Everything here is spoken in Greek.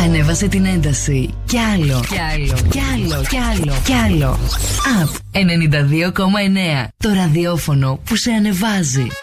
Ανέβασε την ένταση. Κι άλλο. Κι άλλο. Κι άλλο. Κι άλλο. Κι άλλο. Up 92,9. Το ραδιόφωνο που σε ανεβάζει.